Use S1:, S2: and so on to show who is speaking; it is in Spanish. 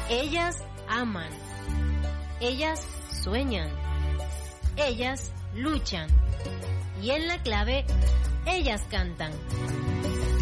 S1: Ellas aman. Ellas sueñan. Ellas luchan. Y en la clave, ellas cantan.